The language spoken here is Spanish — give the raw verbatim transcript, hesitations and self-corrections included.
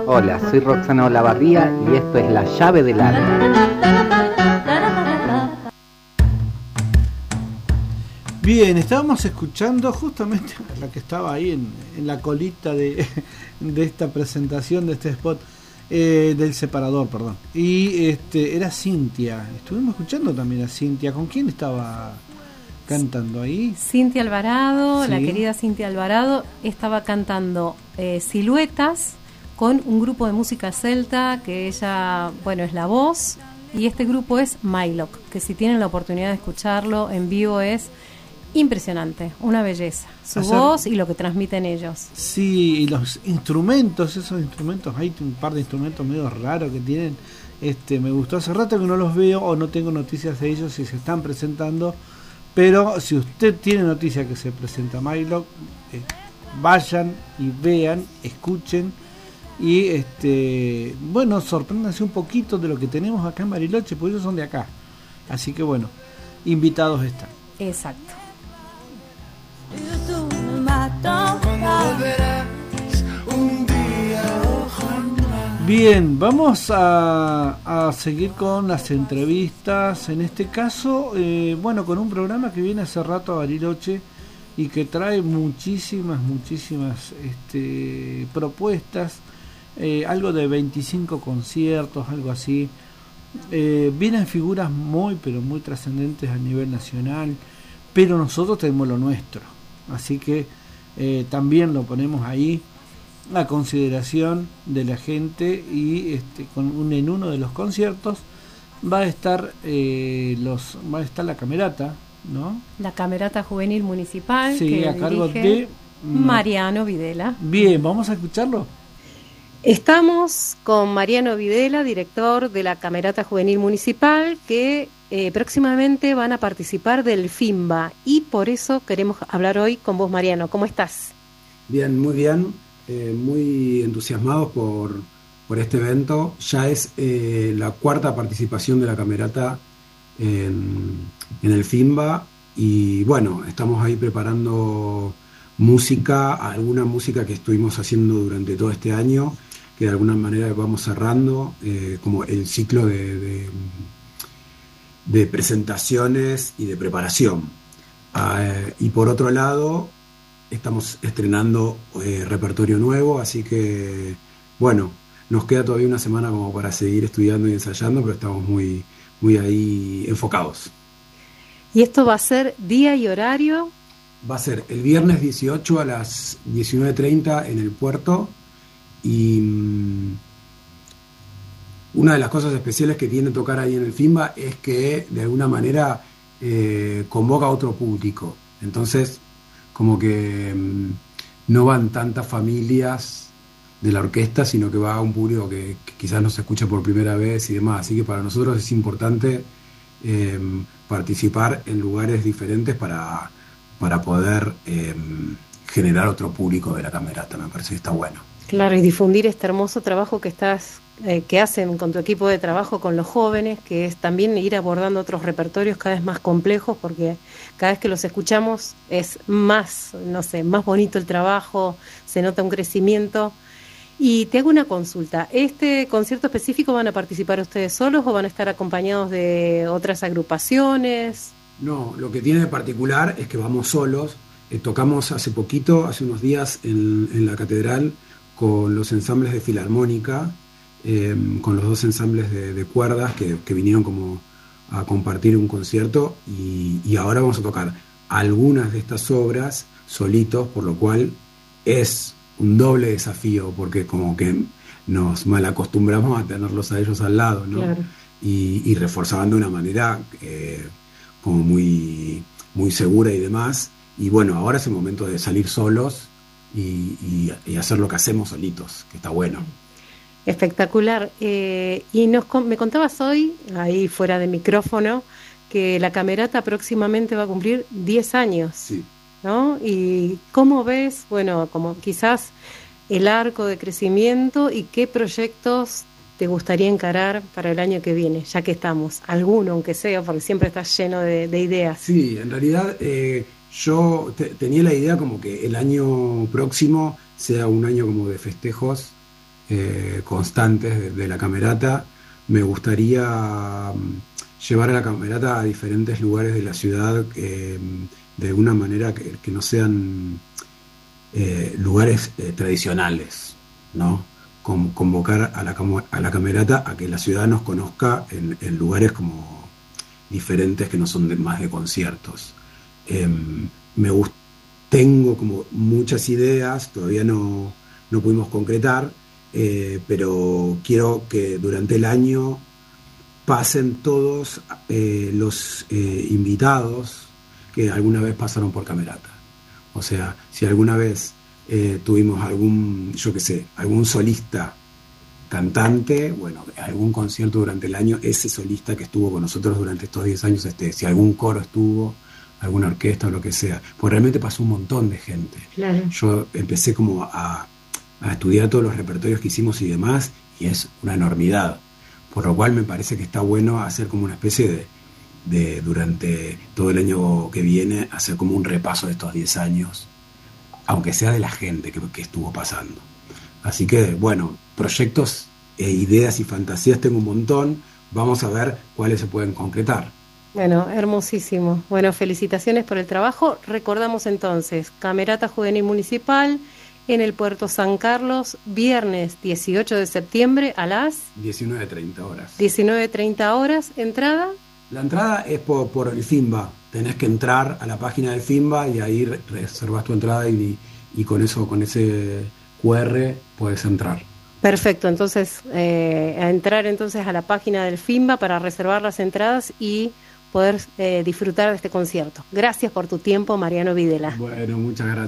Hola, soy Roxana Olavarría y esto es La Llave del Alma. Bien, estábamos escuchando justamente la que estaba ahí en, en la colita de, de esta presentación, de este spot, eh, del separador, perdón. Y este era Cintia. Estuvimos escuchando también a Cintia. ¿Con quién estaba cantando ahí? Cintia Alvarado, Sí. La querida Cintia Alvarado, estaba cantando eh, Siluetas con un grupo de música celta que ella, bueno, es la voz, y este grupo es Mylock, que si tienen la oportunidad de escucharlo en vivo es impresionante, una belleza, su Hacer... voz y lo que transmiten ellos. Sí, y los instrumentos, esos instrumentos, hay un par de instrumentos medio raros que tienen. Este, me gustó, hace rato que no los veo o no tengo noticias de ellos si se están presentando, pero si usted tiene noticia que se presenta Mylock, eh, vayan y vean, escuchen y este, bueno, sorpréndanse un poquito de lo que tenemos acá en Bariloche, porque ellos son de acá, así que bueno, invitados están. Exacto. Bien, vamos a, a seguir con las entrevistas, en este caso, eh, bueno, con un programa que viene hace rato a Bariloche y que trae muchísimas, muchísimas este, propuestas, eh, algo de veinticinco conciertos, algo así. Eh, vienen figuras muy, pero muy trascendentes a nivel nacional, pero nosotros tenemos lo nuestro, así que eh, también lo ponemos ahí a consideración de la gente y este, con un, en uno de los conciertos va a estar eh, los va a estar la camerata, ¿no? La Camerata Juvenil Municipal, sí, que a cargo dirige de Mariano Videla. Bien, vamos a escucharlo. Estamos con Mariano Videla, director de la Camerata Juvenil Municipal, que eh, próximamente van a participar del FIMBA, y por eso queremos hablar hoy con vos, Mariano. ¿Cómo estás? Bien, muy bien, eh, muy entusiasmados por, por este evento. Ya es eh, la cuarta participación de la Camerata en, en el FIMBA, y bueno, estamos ahí preparando música, alguna música que estuvimos haciendo durante todo este año, que de alguna manera vamos cerrando, eh, como el ciclo de, de, de presentaciones y de preparación. Uh, y por otro lado, estamos estrenando eh, repertorio nuevo, así que, bueno, nos queda todavía una semana como para seguir estudiando y ensayando, pero estamos muy, muy ahí enfocados. ¿Y esto va a ser día y horario? Va a ser el viernes dieciocho a las diecinueve treinta en el puerto, y um, una de las cosas especiales que tiene tocar ahí en el FIMBA es que de alguna manera eh, convoca a otro público. Entonces, como que um, no van tantas familias de la orquesta, sino que va a un público que, que quizás no se escucha por primera vez y demás. Así que para nosotros es importante eh, participar en lugares diferentes para... para poder eh, generar otro público de la camerata. Me parece que está bueno. Claro, y difundir este hermoso trabajo que estás eh, que hacen con tu equipo de trabajo con los jóvenes, que es también ir abordando otros repertorios cada vez más complejos, porque cada vez que los escuchamos es más, no sé, más bonito el trabajo, se nota un crecimiento. Y te hago una consulta, ¿este concierto específico van a participar ustedes solos o van a estar acompañados de otras agrupaciones? No, lo que tiene de particular es que vamos solos. Eh, tocamos hace poquito, hace unos días, en, en la catedral con los ensambles de filarmónica, eh, con los dos ensambles de, de cuerdas que, que vinieron como a compartir un concierto, y, y ahora vamos a tocar algunas de estas obras solitos, por lo cual es un doble desafío, porque como que nos malacostumbramos a tenerlos a ellos al lado, ¿no? Claro. Y, y reforzaban de una manera eh, como muy, muy segura y demás. Y bueno, ahora es el momento de salir solos y, y, y hacer lo que hacemos solitos, que está bueno. Espectacular. Eh, y nos me contabas hoy, ahí fuera de micrófono, que la Camerata próximamente va a cumplir diez años. Sí. ¿No? Y cómo ves, bueno, como quizás el arco de crecimiento, y qué proyectos te gustaría encarar para el año que viene, ya que estamos, alguno aunque sea, porque siempre estás lleno de, de ideas. Sí, en realidad eh, yo te, tenía la idea como que el año próximo sea un año como de festejos, eh, constantes de, de la Camerata. Me gustaría um, llevar a la Camerata a diferentes lugares de la ciudad, eh, de alguna manera que, que no sean eh, lugares eh, tradicionales, ¿no? Con, convocar a la, a la Camerata a que la ciudad nos conozca en, en lugares como diferentes que no son de, más de conciertos. Eh, me gusta, tengo como muchas ideas, todavía no, no pudimos concretar, eh, pero quiero que durante el año pasen todos eh, los eh, invitados que alguna vez pasaron por Camerata. O sea, si alguna vez eh, tuvimos algún, yo qué sé, algún solista cantante, bueno, algún concierto durante el año, ese solista que estuvo con nosotros durante estos diez años, este, si algún coro estuvo, alguna orquesta o lo que sea, pues realmente pasó un montón de gente. Claro. Yo empecé como a, a estudiar todos los repertorios que hicimos y demás, y es una enormidad, por lo cual me parece que está bueno hacer como una especie de, de durante todo el año que viene, hacer como un repaso de estos diez años, aunque sea de la gente que, que estuvo pasando. Así que, bueno, proyectos e ideas y fantasías tengo un montón, vamos a ver cuáles se pueden concretar. Bueno, hermosísimo. Bueno, felicitaciones por el trabajo. Recordamos entonces, Camerata Juvenil Municipal en el Puerto San Carlos, viernes dieciocho de septiembre a las diecinueve treinta horas. diecinueve treinta horas, ¿entrada? La entrada es por, por el FIMBA, tenés que entrar a la página del FIMBA y ahí re- reservas tu entrada y, y con eso, con ese cu erre puedes entrar. Perfecto, entonces eh, a entrar entonces a la página del FIMBA para reservar las entradas y poder eh, disfrutar de este concierto. Gracias por tu tiempo, Mariano Videla. Bueno, muchas gracias.